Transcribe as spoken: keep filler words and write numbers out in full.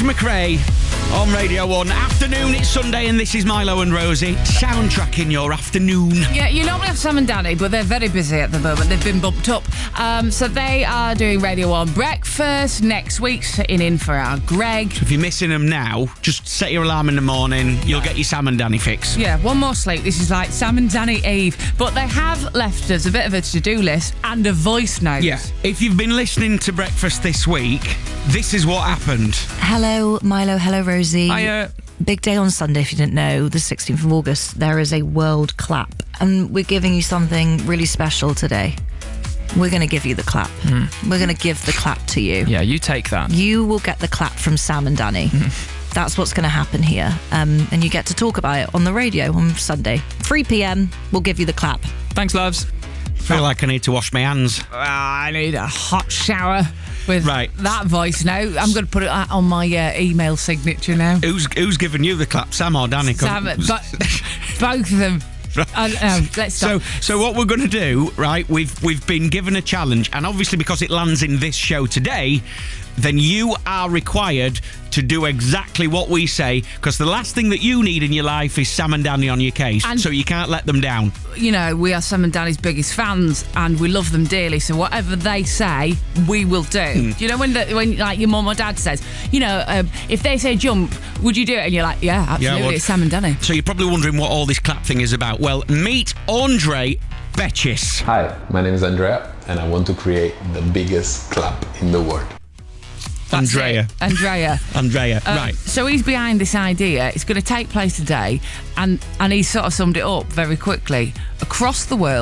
McRae on Radio one. Afternoon, it's Sunday, and this is Milo and Rosie soundtracking your afternoon. Yeah, you normally have Sam and Danny, but they're very busy at the moment. They've been bumped up. Um, so they are doing Radio one breakfast next week, sitting in for our Greg. So if you're missing them now, just set your alarm in the morning. You'll get your Sam and Danny fix. Yeah, one more sleep. This is like Sam and Danny Eve. But they have left us a bit of a to-do list and a voice note. Yeah. If you've been listening to breakfast this week, this is what happened. Hello, Milo. Hello, Rosie. Hiya. Big day on Sunday, if you didn't know, the sixteenth of August, there is a World Clap. And we're giving you something really special today. We're going to give you the clap. Mm. We're going to give the clap to you. Yeah, you take that. You will get the clap from Sam and Danny. Mm. That's what's going to happen here. Um, and you get to talk about it on the radio on Sunday. three p.m, we'll give you the clap. Thanks, loves. I feel like I need to wash my hands. Uh, I need a hot shower with right. that voice now. I'm going to put it on my uh, email signature now. Who's who's giving you the clap, Sam or Danny? Sam, but both of them. Uh, no, let's stop. So, so what we're going to do, right? We've we've been given a challenge, and obviously because it lands in this show today, then you are required to do exactly what we say, because the last thing that you need in your life is Sam and Danny on your case, and so you can't let them down. You know, we are Sam and Danny's biggest fans, and we love them dearly, so whatever they say, we will do. Mm. You know, when the, when like your mum or dad says, you know, um, if they say jump, would you do it? And you're like, yeah, absolutely, yeah, it's Sam and Danny. So you're probably wondering what all this clap thing is about. Well, meet Andre Betchis. Hi, my name is Andrea, and I want to create the biggest clap in the world. That's Andrea. It. Andrea. Andrea, um, right. So he's behind this idea. It's going to take place today, and, and he sort of summed it up very quickly. Across the world,